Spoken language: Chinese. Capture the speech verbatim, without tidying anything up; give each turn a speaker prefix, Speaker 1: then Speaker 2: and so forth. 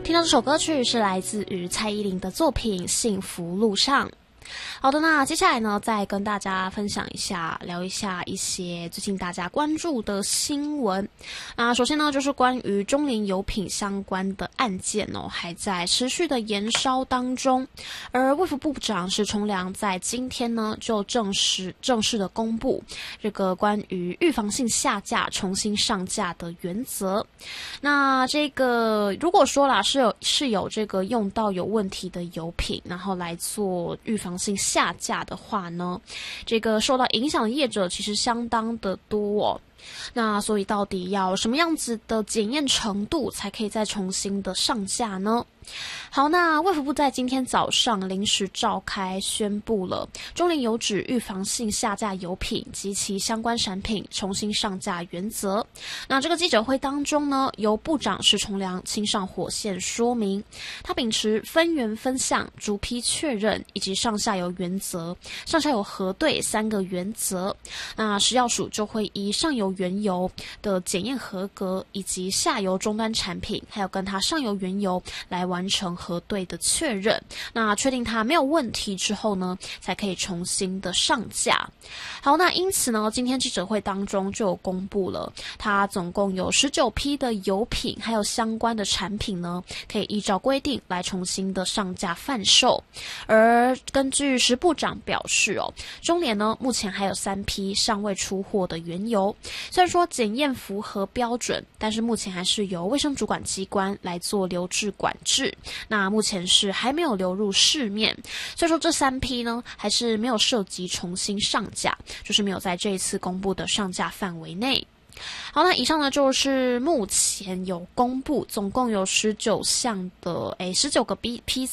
Speaker 1: 听到这首歌曲是来自于蔡依林的作品《幸福路上》。好的，那接下来呢，再跟大家分享一下，聊一下一些最近大家关注的新闻。那首先呢，就是关于中联油品相关的案件哦，还在持续的延烧当中。而卫福部长史崇良在今天呢，就正式正式的公布这个关于预防性下架重新上架的原则。那这个如果说啦是有是有这个用到有问题的油品，然后来做预防性下架的话呢，这个受到影响的业者其实相当的多哦。那所以到底要什么样子的检验程度才可以再重新的上架呢？好，那卫福部在今天早上临时召开宣布了中联油脂预防性下架油品及其相关产品重新上架原则。那这个记者会当中呢，由部长史崇良亲上火线说明，他秉持分源分项、逐批确认以及上下游原则、上下游核对三个原则。那食药署就会依上游原油的检验合格，以及下游终端产品还有跟它上游原油来完成核对的确认，那确定它没有问题之后呢，才可以重新的上架。好，那因此呢，今天记者会当中就有公布了，它总共有十九批的油品还有相关的产品呢，可以依照规定来重新的上架贩售。而根据食部长表示哦，中联呢目前还有三批尚未出货的原油，虽然说检验符合标准，但是目前还是由卫生主管机关来做留置管制。那目前是还没有流入市面，所以说这三批呢还是没有涉及重新上架，就是没有在这一次公布的上架范围内。好，那以上呢就是目前有公布，总共有十九项的，诶，十九个批